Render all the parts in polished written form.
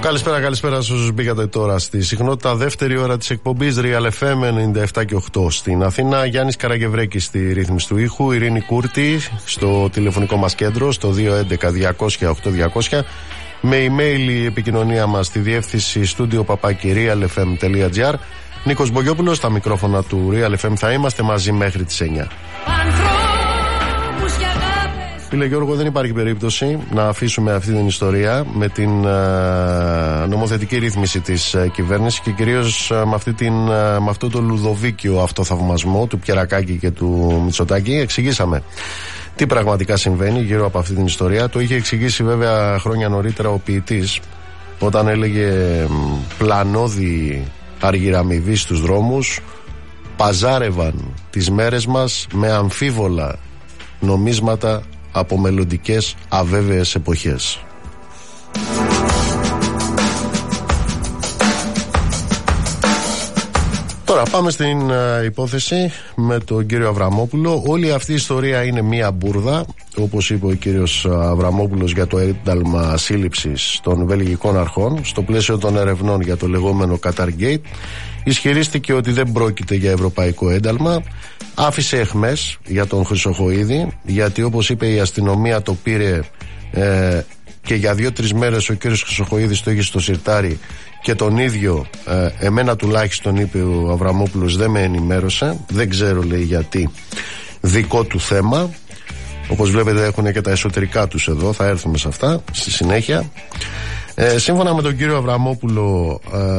Καλησπέρα σε όσους μπήκατε τώρα στη συχνότητα. Δεύτερη ώρα της εκπομπής Real FM 97 και 8 στην Αθήνα. Γιάννης Καραγευρέκης στη ρύθμιση του ήχου. Ειρήνη Κούρτη στο τηλεφωνικό μας κέντρο στο 211-200-8200. Με email η επικοινωνία μας στη διεύθυνση studio@realfm.gr. Νίκος Μπογιόπουλος στα μικρόφωνα του Real FM. Θα είμαστε μαζί μέχρι τις 9. Φίλε Γιώργο, δεν υπάρχει περίπτωση να αφήσουμε αυτή την ιστορία με την νομοθετική ρύθμιση της κυβέρνησης και κυρίως με αυτό το λουδοβίκιο αυτοθαυμασμό του Πιερακάκη και του Μητσοτάκη. Εξηγήσαμε τι πραγματικά συμβαίνει γύρω από αυτή την ιστορία. Το είχε εξηγήσει βέβαια χρόνια νωρίτερα ο ποιητής όταν έλεγε πλανώδη αργυραμοιβή στους δρόμους παζάρευαν τις μέρες μας με αμφίβολα νομίσματα από μελλοντικές αβέβαιες εποχές. Τώρα πάμε στην υπόθεση με τον κύριο Αβραμόπουλο. Όλη αυτή η ιστορία είναι μία μπουρδα, όπως είπε ο κύριος Αβραμόπουλος για το ένταλμα σύλληψης των βελγικών αρχών στο πλαίσιο των ερευνών για το λεγόμενο Qatargate. Ισχυρίστηκε ότι δεν πρόκειται για ευρωπαϊκό ένταλμα. Άφησε εχμές για τον Χρυσοχοΐδη, γιατί όπως είπε η αστυνομία το πήρε και για 2-3 μέρες ο κύριος Χρυσοχοΐδης το είχε στο σιρτάρι και τον ίδιο εμένα τουλάχιστον, είπε ο Αβραμόπουλος, δεν με ενημέρωσε. Δεν ξέρω, λέει, γιατί, δικό του θέμα. Όπως βλέπετε έχουν και τα εσωτερικά τους εδώ, θα έρθουμε σε αυτά στη συνέχεια. Σύμφωνα με τον κύριο Αβραμόπουλο,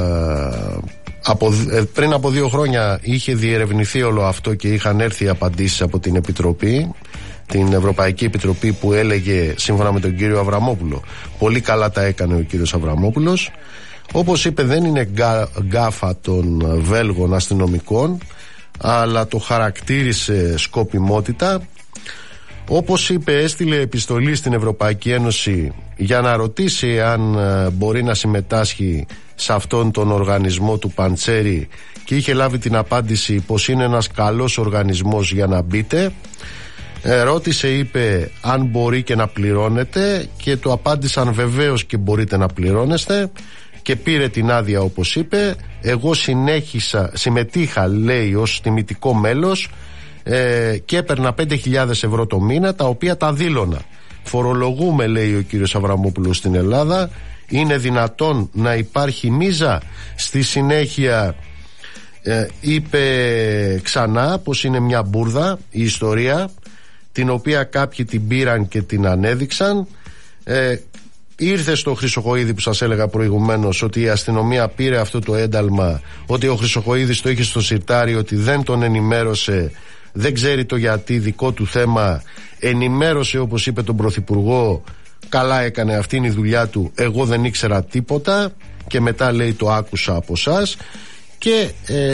πριν από 2 χρόνια είχε διερευνηθεί όλο αυτό και είχαν έρθει απαντήσεις από την Επιτροπή, την Ευρωπαϊκή Επιτροπή, που έλεγε, σύμφωνα με τον κύριο Αβραμόπουλο, πολύ καλά τα έκανε ο κύριος Αβραμόπουλος. Όπως είπε, δεν είναι γκάφα των Βέλγων αστυνομικών, αλλά το χαρακτήρισε σκοπιμότητα. Όπως είπε, έστειλε επιστολή στην Ευρωπαϊκή Ένωση για να ρωτήσει αν μπορεί να συμμετάσχει σε αυτόν τον οργανισμό του Παντσέρι και είχε λάβει την απάντηση πως είναι ένας καλός οργανισμός για να μπείτε. Ρώτησε, είπε, αν μπορεί και να πληρώνετε και του απάντησαν βεβαίως και μπορείτε να πληρώνεστε και πήρε την άδεια, όπως είπε. Εγώ συμμετείχα, λέει, ως τιμητικό μέλος και έπαιρνα 5.000 ευρώ το μήνα, τα οποία τα δήλωνα. Φορολογούμε, λέει ο κύριος Αβραμόπουλος, στην Ελλάδα. Είναι δυνατόν να υπάρχει μίζα? Στη συνέχεια είπε ξανά πως είναι μια μπουρδα η ιστορία, την οποία κάποιοι την πήραν και την ανέδειξαν. Ήρθε στο Χρυσοχοΐδη που σας έλεγα προηγουμένως ότι η αστυνομία πήρε αυτό το ένταλμα, ότι ο Χρυσοχοΐδης το είχε στο σιρτάρι, ότι δεν τον ενημέρωσε, δεν ξέρει το γιατί, δικό του θέμα. Ενημέρωσε, όπως είπε, τον Πρωθυπουργό, καλά έκανε, αυτή είναι η δουλειά του, εγώ δεν ήξερα τίποτα, και μετά, λέει, το άκουσα από εσάς, και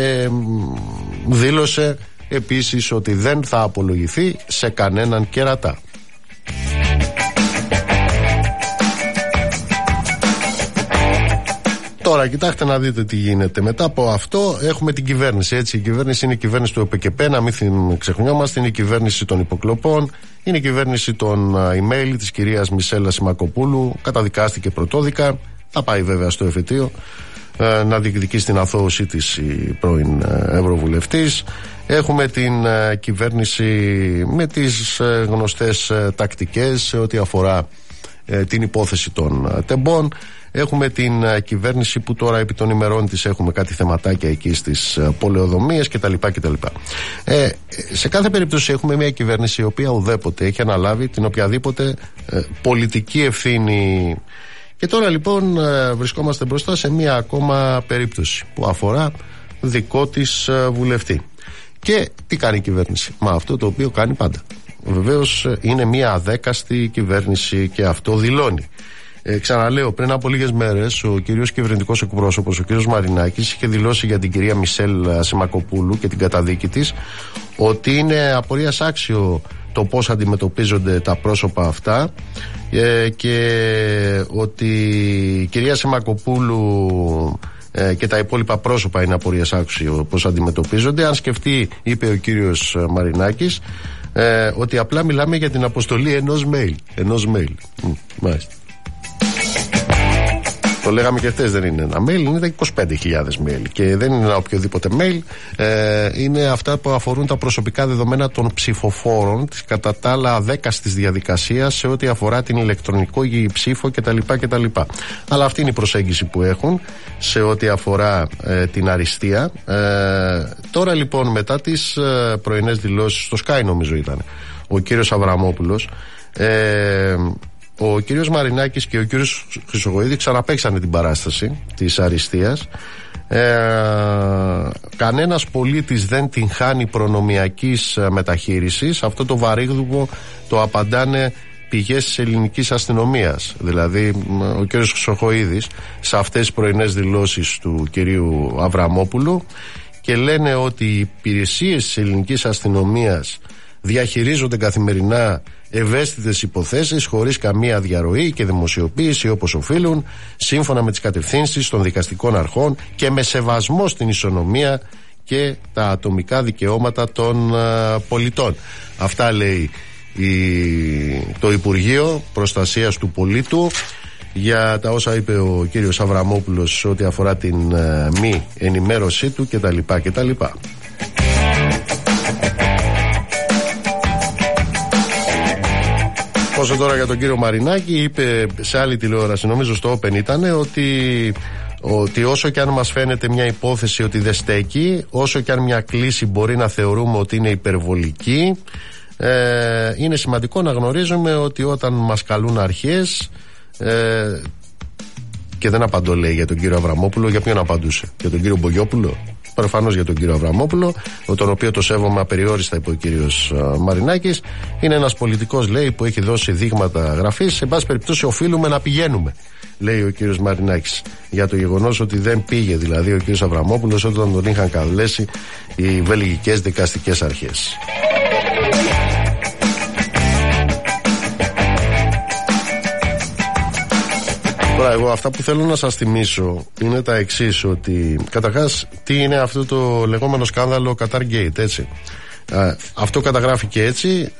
δήλωσε επίσης ότι δεν θα απολογηθεί σε κανέναν κερατά. Τώρα κοιτάξτε να δείτε τι γίνεται. Μετά από αυτό έχουμε την κυβέρνηση, έτσι. Η κυβέρνηση είναι η κυβέρνηση του ΕΠΚΠ, να μην ξεχνιόμαστε. Είναι η κυβέρνηση των υποκλοπών, είναι η κυβέρνηση των email της κυρίας Μισέλα Σιμακοπούλου. Καταδικάστηκε πρωτόδικα, θα πάει βέβαια στο εφετείο να διεκδικήσει την αθώωσή της η πρώην Ευρωβουλευτής. Έχουμε την κυβέρνηση με τις γνωστές τακτικές σε ό,τι αφορά την υπόθεση των τεμπών. Έχουμε την κυβέρνηση που τώρα επί των ημερών της έχουμε κάτι θεματάκια εκεί στις πολεοδομίες κτλ. Σε κάθε περίπτωση έχουμε μια κυβέρνηση η οποία ουδέποτε έχει αναλάβει την οποιαδήποτε πολιτική ευθύνη. Και τώρα λοιπόν βρισκόμαστε μπροστά σε μια ακόμα περίπτωση που αφορά δικό της βουλευτή. Και τι κάνει η κυβέρνηση? Μα αυτό το οποίο κάνει πάντα. Βεβαίως είναι μια αδέκαστη κυβέρνηση και αυτό δηλώνει. Ξαναλέω, πριν από λίγες μέρες ο κύριος κυβερνητικός εκπρόσωπος, ο κύριος Μαρινάκης, είχε δηλώσει για την κυρία Μισέλ Σιμακοπούλου και την καταδίκη της ότι είναι απορίας άξιο το πώς αντιμετωπίζονται τα πρόσωπα αυτά και ότι η κυρία Σιμακοπούλου και τα υπόλοιπα πρόσωπα είναι απορίας άξιο πώς αντιμετωπίζονται. Αν σκεφτεί, είπε ο κύριος Μαρινάκης, ότι απλά μιλάμε για την αποστολή ενός mail. Μάλιστα. Το λέγαμε και χθες, δεν είναι ένα mail, είναι τα 25.000 mail. Και δεν είναι ένα οποιοδήποτε mail, είναι αυτά που αφορούν τα προσωπικά δεδομένα των ψηφοφόρων, της κατά τα άλλα αδέκαστης διαδικασίας σε ό,τι αφορά την ηλεκτρονικό ψήφο κτλ. Αλλά αυτή είναι η προσέγγιση που έχουν σε ό,τι αφορά την αριστεία. Τώρα λοιπόν, μετά τις πρωινές δηλώσεις, στο Sky νομίζω ήταν, ο κύριος Αβραμόπουλος, ο κύριος Μαρινάκης και ο κύριος Χρυσοχοΐδη ξαναπαίξανε την παράσταση της αριστείας. Κανένας πολίτης δεν την χάνει προνομιακής μεταχείρισης. Αυτό το βαρύγδουπο το απαντάνε πηγές της ελληνικής αστυνομίας. Δηλαδή ο κύριος Χρυσοχοΐδης σε αυτές τις πρωινές δηλώσεις του κυρίου Αβραμόπουλου, και λένε ότι οι υπηρεσίες της ελληνικής αστυνομίας διαχειρίζονται καθημερινά ευαίσθητες υποθέσεις χωρίς καμία διαρροή και δημοσιοποίηση όπως οφείλουν, σύμφωνα με τις κατευθύνσεις των δικαστικών αρχών και με σεβασμό στην ισονομία και τα ατομικά δικαιώματα των πολιτών. Αυτά λέει το Υπουργείο Προστασίας του Πολίτου για τα όσα είπε ο κύριος Αβραμόπουλος ό,τι αφορά την μη ενημέρωσή του κτλ. Όσο τώρα για τον κύριο Μαρινάκη, είπε σε άλλη τηλεόραση, νομίζω στο Open ήταν, ότι όσο και αν μας φαίνεται μια υπόθεση ότι δεν στέκει, όσο και αν μια κλίση μπορεί να θεωρούμε ότι είναι υπερβολική, είναι σημαντικό να γνωρίζουμε ότι όταν μας καλούν αρχές, και δεν απαντώ λέει για τον κύριο Αβραμόπουλο, για ποιον απαντούσε, για τον κύριο Μπογιόπουλο? Προφανώς για τον κύριο Αβραμόπουλο, τον οποίο το σέβομαι απεριόριστα, είπε ο κύριος Μαρινάκης. Είναι ένας πολιτικός, λέει, που έχει δώσει δείγματα γραφής. Σε πάση περιπτώσει οφείλουμε να πηγαίνουμε, λέει ο κύριος Μαρινάκης, για το γεγονός ότι δεν πήγε δηλαδή ο κύριος Αβραμόπουλος όταν τον είχαν καλέσει οι βελγικές δικαστικές αρχές. Τώρα εγώ αυτά που θέλω να σας θυμίσω είναι τα εξής, ότι καταρχάς τι είναι αυτό το λεγόμενο σκάνδαλο Qatargate, έτσι. Αυτό καταγράφηκε έτσι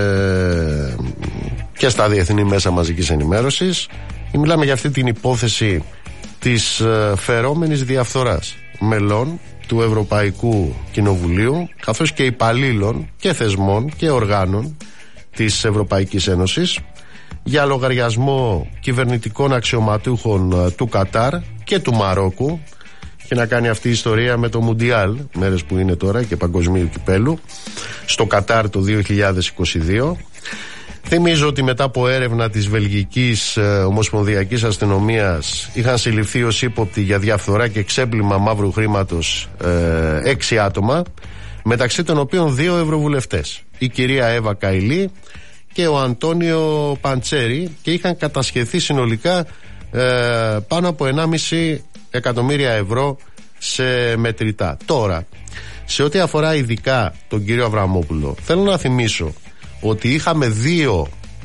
και στα διεθνή μέσα μαζικής ενημέρωσης. Μιλάμε για αυτή την υπόθεση της φερόμενης διαφθοράς μελών του Ευρωπαϊκού Κοινοβουλίου, καθώς και υπαλλήλων και θεσμών και οργάνων της Ευρωπαϊκής Ένωσης, για λογαριασμό κυβερνητικών αξιωματούχων του Κατάρ και του Μαρόκου. Και να κάνει αυτή η ιστορία με το Μουντιάλ, μέρες που είναι τώρα, και παγκοσμίου κυπέλου στο Κατάρ το 2022. Θυμίζω ότι μετά από έρευνα της Βελγικής Ομοσπονδιακής Αστυνομίας είχαν συλληφθεί ως ύποπτοι για διαφθορά και ξέπλυμα μαύρου χρήματος 6 άτομα, μεταξύ των οποίων 2 ευρωβουλευτές, η κυρία Εύα Καηλή και ο Αντώνιο Παντσέρη, και είχαν κατασχεθεί συνολικά πάνω από 1,5 εκατομμύρια ευρώ σε μετρητά. Τώρα, σε ό,τι αφορά ειδικά τον κύριο Αβραμόπουλο, θέλω να θυμίσω ότι είχαμε 2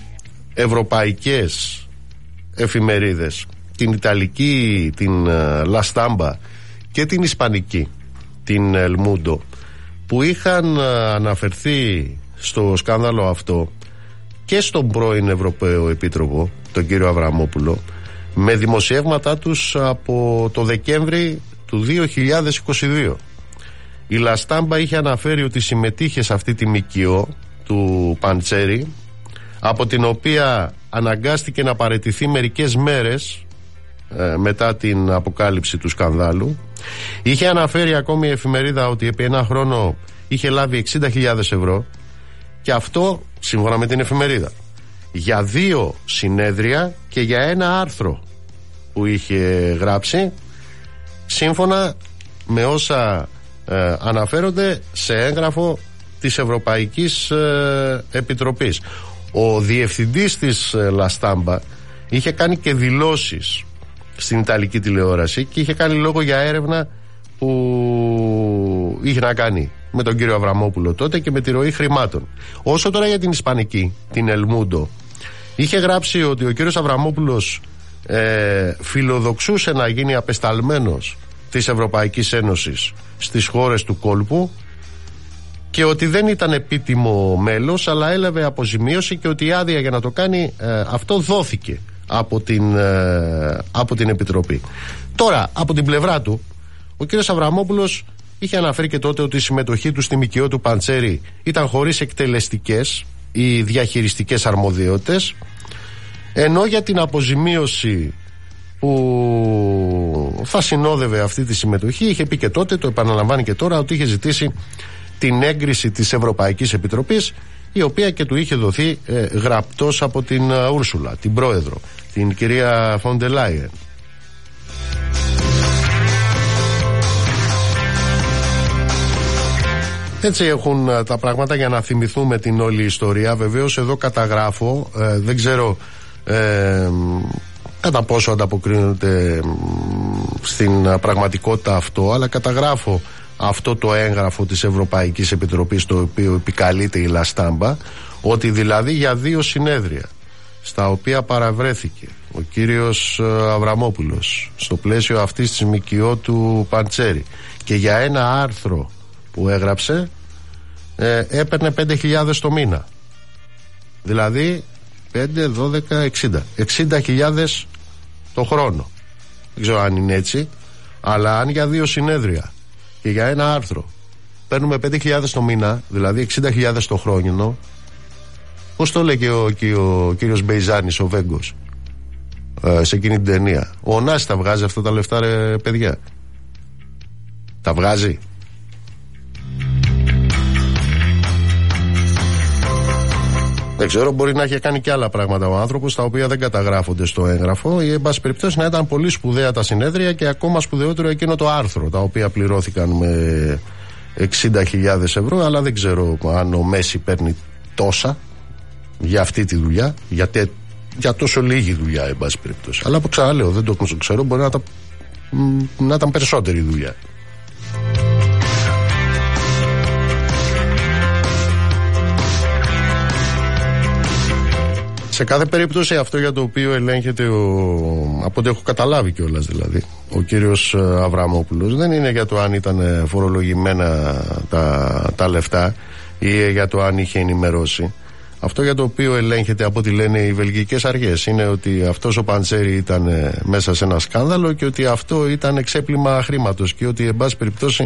ευρωπαϊκές εφημερίδες, την Ιταλική, την La Stampa, και την Ισπανική, την El Mundo, που είχαν αναφερθεί στο σκάνδαλο αυτό και στον πρώην Ευρωπαίο Επίτροπο, τον κύριο Αβραμόπουλο, με δημοσιεύματά τους από το Δεκέμβρη του 2022. Η Λαστάμπα είχε αναφέρει ότι συμμετείχε σε αυτή τη ΜΚΟ του Παντσέρη, από την οποία αναγκάστηκε να παραιτηθεί μερικές μέρες μετά την αποκάλυψη του σκανδάλου. Είχε αναφέρει ακόμη η εφημερίδα ότι επί 1 χρόνο είχε λάβει 60.000 ευρώ, και αυτό σύμφωνα με την εφημερίδα για 2 συνέδρια και για 1 άρθρο που είχε γράψει, σύμφωνα με όσα αναφέρονται σε έγγραφο της Ευρωπαϊκής Επιτροπής. Ο διευθυντής της Λαστάμπα είχε κάνει και δηλώσεις στην Ιταλική τηλεόραση και είχε κάνει λόγο για έρευνα που είχε να κάνει με τον κύριο Αβραμόπουλο τότε και με τη ροή χρημάτων. Όσο τώρα για την Ισπανική, την El Mundo, είχε γράψει ότι ο κύριος Αβραμόπουλος φιλοδοξούσε να γίνει απεσταλμένος της Ευρωπαϊκής Ένωσης στις χώρες του κόλπου και ότι δεν ήταν επίτιμο μέλος, αλλά έλαβε αποζημίωση, και ότι η άδεια για να το κάνει αυτό δόθηκε από την Επιτροπή. Τώρα, από την πλευρά του, ο κύριος Αβραμόπουλος είχε αναφέρει και τότε ότι η συμμετοχή του στη ΜΚΟ του Παντσέρη ήταν χωρίς εκτελεστικές ή διαχειριστικές αρμοδιότητες, ενώ για την αποζημίωση που θα συνόδευε αυτή τη συμμετοχή είχε πει και τότε, το επαναλαμβάνει και τώρα, ότι είχε ζητήσει την έγκριση της Ευρωπαϊκής Επιτροπής, η οποία και του είχε δοθεί γραπτός από την Ούρσουλα, την πρόεδρο, την κυρία Φον ντερ Λάιεν. Έτσι έχουν τα πράγματα, για να θυμηθούμε την όλη ιστορία. Βεβαίως εδώ καταγράφω, δεν ξέρω κατά πόσο ανταποκρίνεται στην πραγματικότητα αυτό, αλλά καταγράφω αυτό το έγγραφο της Ευρωπαϊκής Επιτροπής, το οποίο επικαλείται η Λαστάμπα, ότι δηλαδή για 2 συνέδρια στα οποία παραβρέθηκε ο κύριος Αβραμόπουλος στο πλαίσιο αυτής της ΜΚΟ του Παντσέρη και για ένα άρθρο που έγραψε, έπαιρνε 5.000 το μήνα. Δηλαδή 5, 12, 60 60.000 το χρόνο. Δεν ξέρω αν είναι έτσι, αλλά αν για 2 συνέδρια και για ένα άρθρο παίρνουμε 5.000 το μήνα, δηλαδή 60.000 το χρόνο, πώς το λέει και ο κύριος Μπεϊζάνης, ο Βέγκος, σε εκείνη την ταινία? Ο Νάσης τα βγάζει αυτά τα λεφτά, ρε παιδιά? Τα βγάζει? Δεν ξέρω, μπορεί να έχει κάνει και άλλα πράγματα ο άνθρωπος, τα οποία δεν καταγράφονται στο έγγραφο, ή εν πάση περιπτώσει να ήταν πολύ σπουδαία τα συνέδρια και ακόμα σπουδαιότερο εκείνο το άρθρο, τα οποία πληρώθηκαν με 60.000 ευρώ, αλλά δεν ξέρω αν ο Μέση παίρνει τόσα για αυτή τη δουλειά, για τόσο λίγη δουλειά, εν πάση περιπτώσει. Αλλά που ξαναλέω, δεν το ξέρω, μπορεί να ήταν περισσότερη δουλειά. Σε κάθε περίπτωση, αυτό για το οποίο ελέγχεται, από ό,τι έχω καταλάβει κιόλας δηλαδή, ο κύριος Αβραμόπουλος, δεν είναι για το αν ήταν φορολογημένα τα λεφτά ή για το αν είχε ενημερώσει. Αυτό για το οποίο ελέγχεται, από ό,τι λένε οι βελγικές αρχές, είναι ότι αυτός ο Παντσέρη ήταν μέσα σε ένα σκάνδαλο και ότι αυτό ήταν ξέπλυμα χρήματος και ότι εν πάση περιπτώσει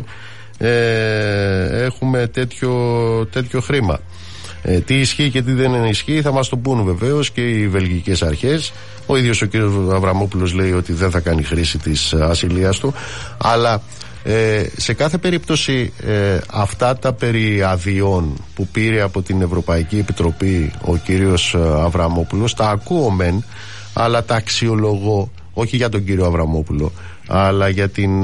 έχουμε τέτοιο χρήμα. Τι ισχύει και τι δεν ισχύει θα μας το πούν βεβαίως και οι βελγικές αρχές. Ο ίδιος ο κύριος Αβραμόπουλος λέει ότι δεν θα κάνει χρήση της ασυλίας του, αλλά σε κάθε περίπτωση αυτά τα περί αδειών που πήρε από την Ευρωπαϊκή Επιτροπή ο κύριος Αβραμόπουλος τα ακούω μεν, αλλά τα αξιολογώ, όχι για τον κύριο Αβραμόπουλο, αλλά για την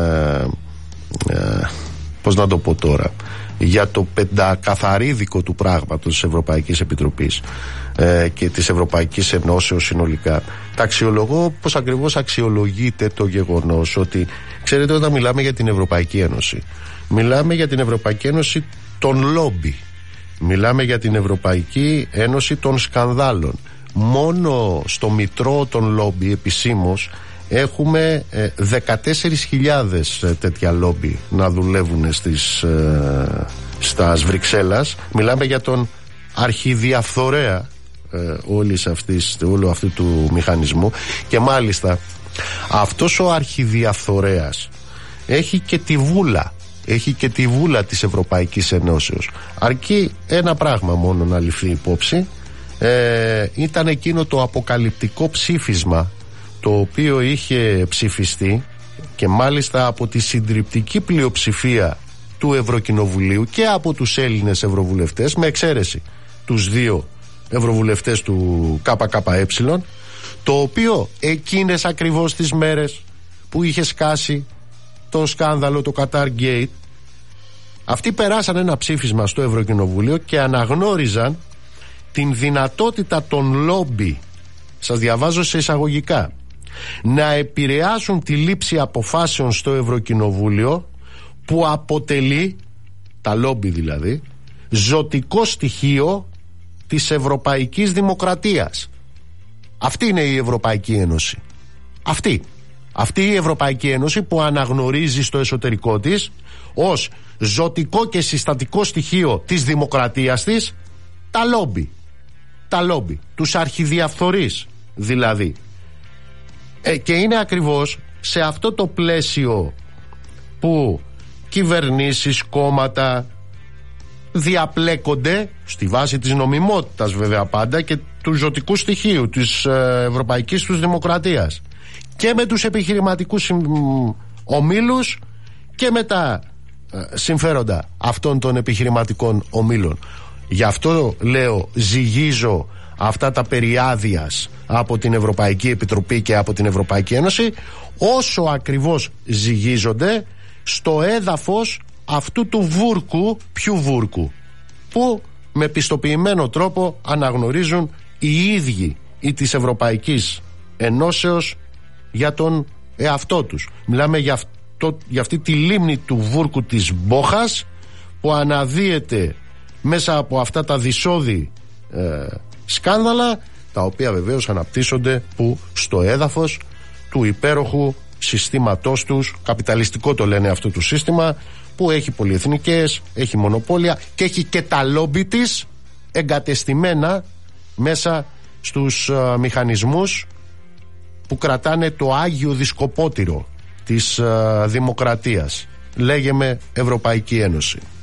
πώς να το πω τώρα, για το πεντακαθαρίδικο του πράγματος της Ευρωπαϊκής Επιτροπής και της Ευρωπαϊκής Ενώσεως συνολικά. Τα αξιολογώ πως ακριβώς αξιολογείται το γεγονός ότι, ξέρετε, όταν μιλάμε για την Ευρωπαϊκή Ένωση, μιλάμε για την Ευρωπαϊκή Ένωση των λόμπι, μιλάμε για την Ευρωπαϊκή Ένωση των σκανδάλων. Μόνο στο μητρό των λόμπι επισήμως έχουμε 14.000 τέτοια λόμπι να δουλεύουν στα Βρυξέλλας. Μιλάμε για τον αρχιδιαφθορέα όλου αυτού του μηχανισμού, και μάλιστα αυτός ο αρχιδιαφθορέας έχει και τη βούλα της Ευρωπαϊκής Ενώσεως. Αρκεί ένα πράγμα μόνο να ληφθεί υπόψη, ήταν εκείνο το αποκαλυπτικό ψήφισμα το οποίο είχε ψηφιστεί και μάλιστα από τη συντριπτική πλειοψηφία του Ευρωκοινοβουλίου και από τους Έλληνες ευρωβουλευτές, με εξαίρεση τους 2 ευρωβουλευτές του ΚΚΕ, το οποίο εκείνες ακριβώς τις μέρες που είχε σκάσει το σκάνδαλο, το Qatar Gate, αυτοί περάσαν ένα ψήφισμα στο Ευρωκοινοβούλιο και αναγνώριζαν την δυνατότητα των λόμπι, σας διαβάζω σε εισαγωγικά, να επηρεάσουν τη λήψη αποφάσεων στο Ευρωκοινοβούλιο, που αποτελεί, τα λόμπι δηλαδή, ζωτικό στοιχείο της ευρωπαϊκής δημοκρατίας. Αυτή είναι η Ευρωπαϊκή Ένωση. Αυτή η Ευρωπαϊκή Ένωση που αναγνωρίζει στο εσωτερικό της ως ζωτικό και συστατικό στοιχείο της δημοκρατίας της τα λόμπι, τους αρχιδιαφθορείς, δηλαδή. Και είναι ακριβώς σε αυτό το πλαίσιο που κυβερνήσεις, κόμματα διαπλέκονται στη βάση της νομιμότητας βέβαια πάντα και του ζωτικού στοιχείου της ευρωπαϊκής τους δημοκρατίας και με τους επιχειρηματικούς ομίλους και με τα συμφέροντα αυτών των επιχειρηματικών ομίλων. Γι' αυτό λέω, ζυγίζω αυτά τα περί άδειας από την Ευρωπαϊκή Επιτροπή και από την Ευρωπαϊκή Ένωση, όσο ακριβώς ζυγίζονται στο έδαφος αυτού του βούρκου, ποιου βούρκου, που με πιστοποιημένο τρόπο αναγνωρίζουν οι ίδιοι ή της Ευρωπαϊκής Ενώσεως για τον εαυτό τους. Μιλάμε για αυτή τη λίμνη του βούρκου της Μπόχας που αναδύεται μέσα από αυτά τα δυσώδη σκάνδαλα, τα οποία βεβαίως αναπτύσσονται που στο έδαφος του υπέροχου συστήματός τους, καπιταλιστικό το λένε αυτό το σύστημα, που έχει πολυεθνικές, έχει μονοπόλια και έχει και τα λόμπι της εγκατεστημένα μέσα στους μηχανισμούς που κρατάνε το άγιο δισκοπότηρο της δημοκρατίας. Λέγεμε Ευρωπαϊκή Ένωση.